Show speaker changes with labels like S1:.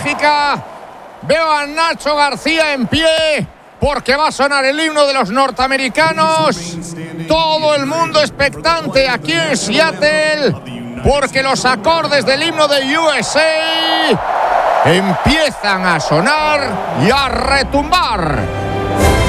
S1: enérgica. Veo a Nacho García en pie porque va a sonar el himno de los norteamericanos. Todo el mundo expectante aquí en Seattle porque los acordes del himno de USA empiezan a sonar y a retumbar.